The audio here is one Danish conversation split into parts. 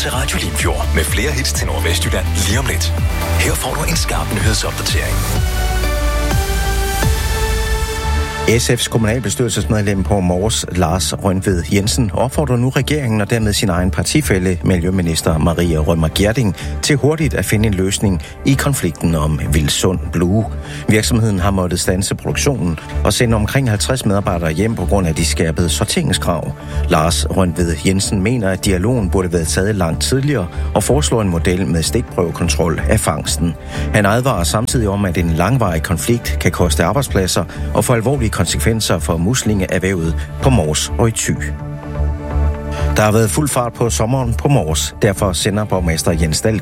til Radio Limfjord med flere hits til Nordvestjylland lige om lidt. Her får du en skarp nyhedsopdatering. SF's kommunalbestyrelsesmedlem på Mors, Lars Røntved Jensen, opfordrer nu regeringen og dermed sin egen partifælle, miljøminister Maria Rømer Gjerding, til hurtigt at finde en løsning i konflikten om Vilsund Blue. Virksomheden har måttet standse produktionen og sende omkring 50 medarbejdere hjem på grund af de skærpede sorteringskrav. Lars Røntved Jensen mener, at dialogen burde være taget langt tidligere og foreslår en model med stikprøvekontrol af fangsten. Han advarer samtidig om, at en langvarig konflikt kan koste arbejdspladser og få alvorlige konsekvenser for muslingeerhvervet på Mors og i Thy. Der har været fuld fart på sommeren på Mors. Derfor sender borgmester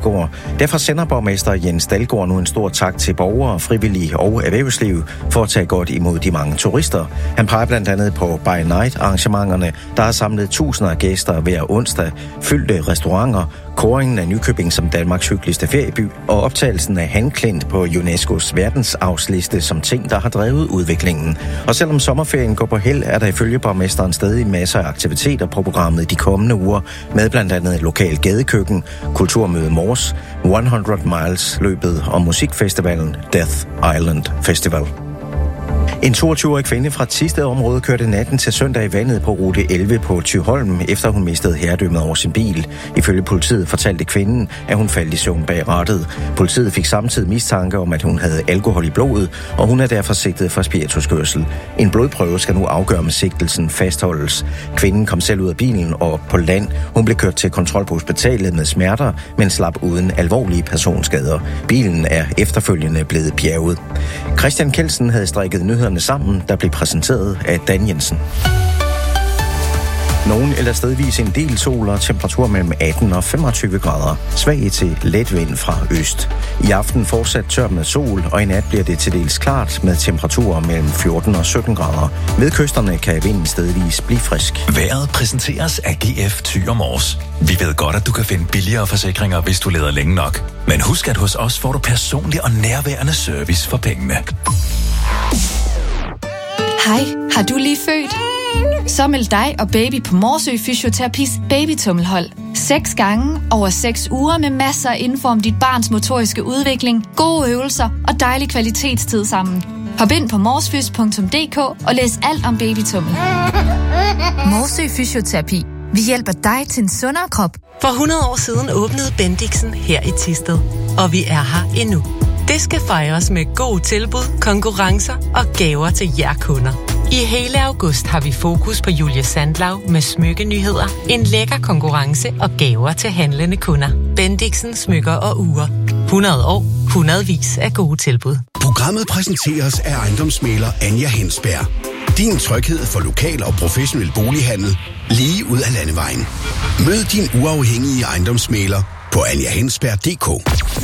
Jens Dalgaard nu en stor tak til borgere, frivillige og erhvervsliv for at tage godt imod de mange turister. Han peger blandt andet på By Night arrangementerne, der har samlet tusinder af gæster hver onsdag, fyldte restauranter, kåringen af Nykøbing som Danmarks hyggeligste ferieby og optagelsen af Hanklint på UNESCO's verdensarvsliste som ting, der har drevet udviklingen. Og selvom sommerferien går på held, er der ifølge borgmesteren stadig masser af aktiviteter på programmet de kommende uger, med blandt andet et lokalt gadekøkken, kulturmøde Mors, 100 Miles løbet og musikfestivalen Death Island Festival. En 22-årig kvinde fra Thisted-området kørte natten til søndag i vandet på rute 11 på Thyholm, efter hun mistede herredømmet over sin bil. Ifølge politiet fortalte kvinden, at hun faldt i søvn bag rattet. Politiet fik samtidig mistanke om, at hun havde alkohol i blodet, og hun er derfor sigtet for spirituskørsel. En blodprøve skal nu afgøre, om sigtelsen fastholdes. Kvinden kom selv ud af bilen og op på land. Hun blev kørt til kontrol på hospitalet med smerter, men slap uden alvorlige personskader. Bilen er efterfølgende blevet bjerget. Christian Kelsen havde strikket nyhederne sammen, der blev præsenteret af Dan Jensen. Nogen eller stedvis en del sol og temperatur mellem 18 og 25 grader. Svag til let vind fra øst. I aften fortsat tørt med sol, og i nat bliver det til dels klart med temperaturer mellem 14 og 17 grader. Ved kysterne kan vinden stedvis blive frisk. Vejret præsenteres af GF Thy og Mors. Vi ved godt, at du kan finde billigere forsikringer, hvis du leder længe nok. Men husk, at hos os får du personlig og nærværende service for pengene. Hej, har du lige født? Så meld dig og baby på Morsø Fysioterapis babytummelhold. 6 gange over 6 uger med masser af info om dit barns motoriske udvikling, gode øvelser og dejlig kvalitetstid sammen. Hop ind på morsfys.dk og læs alt om babytummel. Morsø Fysioterapi. Vi hjælper dig til en sundere krop. For 100 år siden åbnede Bendixen her i Thisted, og vi er her endnu. Det skal fejres med gode tilbud, konkurrencer og gaver til jer kunder. I hele august har vi fokus på Julie Sandlau med smykkenyheder, en lækker konkurrence og gaver til handlende kunder. Bendixen smykker og ure. 100 år, hundredvis af gode tilbud. Programmet præsenteres af ejendomsmægler Anja Hensberg. Din tryghed for lokal og professionel bolighandel lige ud af landevejen. Mød din uafhængige ejendomsmægler på anjahensberg.dk.